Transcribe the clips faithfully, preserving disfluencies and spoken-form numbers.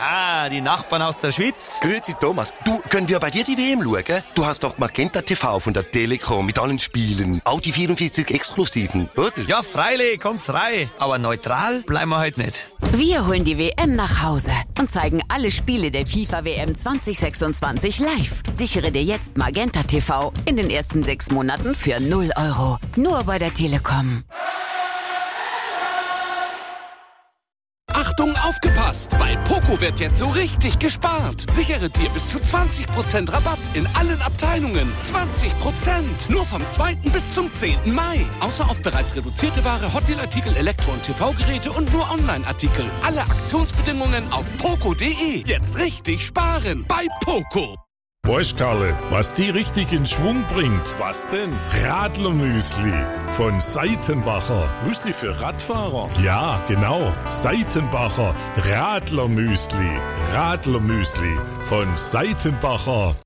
Ah, die Nachbarn aus der Schweiz. Grüezi Thomas. Du, können wir bei dir die W M schauen? Du hast doch Magenta T V von der Telekom mit allen Spielen. Auch die vierundvierzig Exklusiven, oder? Ja, freilich, kommt's rein. Aber neutral bleiben wir heute nicht. Wir holen die W M nach Hause und zeigen alle Spiele der FIFA W M zwanzig sechsundzwanzig live. Sichere dir jetzt Magenta T V in den ersten sechs Monaten für null Euro. Nur bei der Telekom. Achtung, aufgepasst! Bei Poco wird jetzt so richtig gespart. Sichere dir bis zu zwanzig Prozent Rabatt in allen Abteilungen. zwanzig Prozent! Nur vom zweiten bis zum zehnten Mai. Außer auf bereits reduzierte Ware, Hotdeal-Artikel, Elektro- und T V-Geräte und nur Online-Artikel. Alle Aktionsbedingungen auf poco punkt de. Jetzt richtig sparen bei Poco. Weißt Karle, was die richtig in Schwung bringt? Was denn? Radlermüsli von Seitenbacher. Müsli für Radfahrer? Ja, genau. Seitenbacher Radlermüsli. Radlermüsli von Seitenbacher.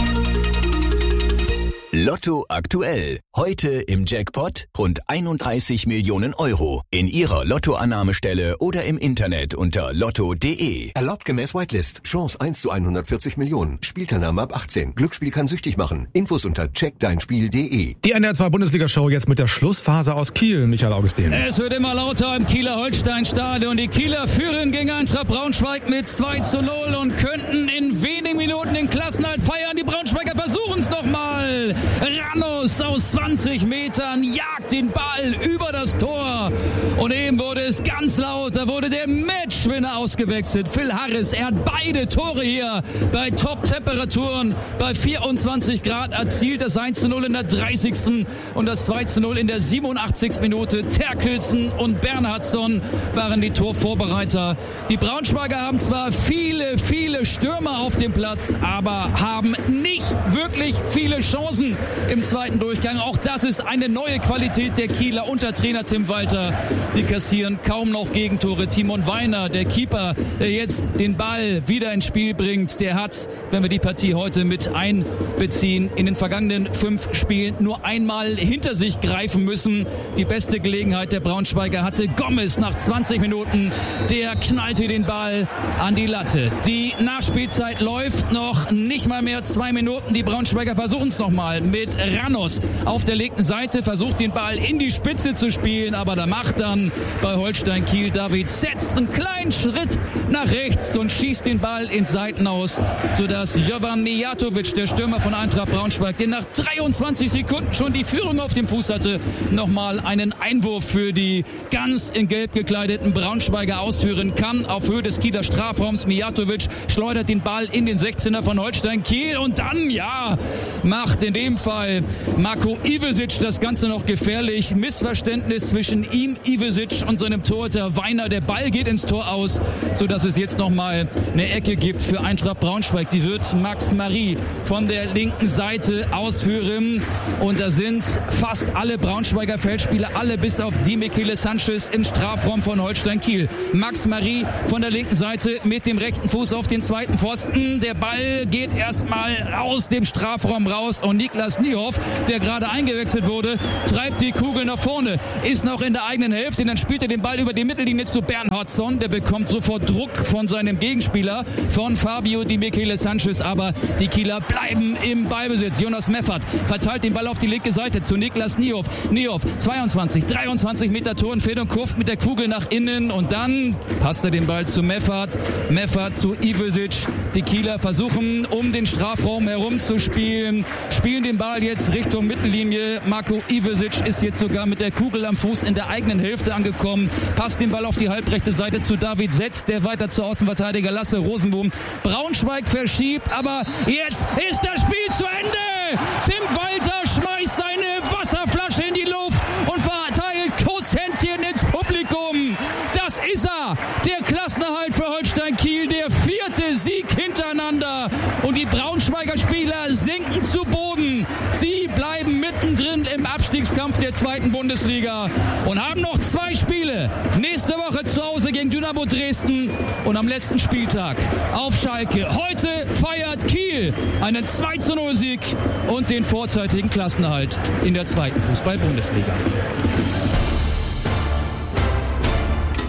Lotto aktuell. Heute im Jackpot rund einunddreißig Millionen Euro. In Ihrer Lottoannahmestelle oder im Internet unter lotto punkt de. Erlaubt gemäß Whitelist. Chance eins zu hundertvierzig Millionen. Spielteilnahme ab achtzehn. Glücksspiel kann süchtig machen. Infos unter check dein Spiel punkt de. Die N D R zwei Bundesliga-Show jetzt mit der Schlussphase aus Kiel. Michael Augustin. Es wird immer lauter im Kieler Holstein-Stadion. Die Kieler führen gegen Eintracht Braunschweig mit zwei zu null und könnten in wenigen Minuten den Klassenerhalt feiern. Die Braunschweiger versuchen es nochmal. Ranos aus zwanzig Metern jagt den Ball über das Tor. Und eben wurde es ganz laut. Da wurde der Matchwinner ausgewechselt. Phil Harris, er hat beide Tore hier bei Top-Temperaturen bei vierundzwanzig Grad erzielt. Das eins zu null in der dreißigsten und das zwei zu null in der siebenundachtzigsten Minute. Terkelsen und Bernhardsson waren die Torvorbereiter. Die Braunschweiger haben zwar viele, viele Stürmer auf dem Platz, aber haben nicht wirklich viele Chancen im zweiten Durchgang. Auch das ist eine neue Qualität der Kieler unter Trainer Tim Walter. Sie kassieren kaum noch Gegentore. Timon Weiner, der Keeper, der jetzt den Ball wieder ins Spiel bringt, der hat, wenn wir die Partie heute mit einbeziehen, in den vergangenen fünf Spielen nur einmal hinter sich greifen müssen. Die beste Gelegenheit der Braunschweiger hatte Gomez nach zwanzig Minuten. Der knallte den Ball an die Latte. Die Nachspielzeit läuft noch nicht mal mehr zwei Minuten. Die Braunschweiger versuchen es nochmal mit Ranos auf der linken Seite, versucht den Ball in die Spitze zu spielen, aber da macht dann bei Holstein Kiel David setzt einen kleinen Schritt nach rechts und schießt den Ball ins Seitenaus, sodass Jovan Mijatovic, der Stürmer von Eintracht Braunschweig, der nach dreiundzwanzig Sekunden schon die Führung auf dem Fuß hatte, nochmal einen Einwurf für die ganz in gelb gekleideten Braunschweiger ausführen kann, auf Höhe des Kieler Strafraums. Mijatovic schleudert den Ball in den sechzehner von Holstein Kiel und dann, ja, macht in dem Fall Marko Ivesic das Ganze noch gefährlich. Missverständnis zwischen ihm, Ivesic, und seinem Torhüter Weiner. Der Ball geht ins Tor aus, sodass es jetzt nochmal eine Ecke gibt für Eintracht Braunschweig. Die wird Max Marie von der linken Seite ausführen. Und da sind fast alle Braunschweiger Feldspieler, alle bis auf die Michele Sanchez im Strafraum von Holstein Kiel. Max Marie von der linken Seite mit dem rechten Fuß auf den zweiten Pfosten. Der Ball geht erstmal aus dem Strafraum raus und Niklas Niehoff, der gerade eingewechselt wurde, treibt die Kugel nach vorne, ist noch in der eigenen Hälfte, dann spielt er den Ball über die Mittellinie zu Bernhardsson, der bekommt sofort Druck von seinem Gegenspieler, von Fabio Di Michele Sanchez, aber die Kieler bleiben im Ballbesitz. Jonas Meffert verteilt den Ball auf die linke Seite zu Niklas Niehoff. Niehoff, zweiundzwanzig, dreiundzwanzig Meter Torentfernung, kurft mit der Kugel nach innen und dann passt er den Ball zu Meffert. Meffert zu Ivesic. Die Kieler versuchen, um den Strafraum herum zu spielen, spielen den Ball jetzt Richtung Mittellinie. Marko Ivesic ist jetzt sogar mit der Kugel am Fuß in der eigenen Hälfte angekommen, passt den Ball auf die halbrechte Seite zu David Setz, der weiter zu Außenverteidiger Lasse Rosenboom. Braunschweig verschiebt, aber jetzt ist das Spiel zu Ende. Tim Walter schmeißt seine Wasserflasche in die Luft und verteilt Kusshändchen ins Publikum. Das ist er, der Klassenerhalt für Holstein Kiel, der vierte Sieg hintereinander. Und die Braunschweiger Spieler sinken zu Boden. Sie bleiben mittendrin im Abstiegskampf der zweiten Bundesliga und haben noch zwei Spiele. Nächste Woche zu Hause gegen Dynamo Dresden und am letzten Spieltag auf Schalke. Heute feiert Kiel einen zwei zu null Sieg und den vorzeitigen Klassenerhalt in der zweiten Fußball-Bundesliga.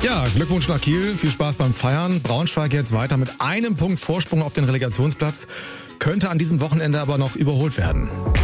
Ja, Glückwunsch nach Kiel. Viel Spaß beim Feiern. Braunschweig jetzt weiter mit einem Punkt Vorsprung auf den Relegationsplatz. Könnte an diesem Wochenende aber noch überholt werden.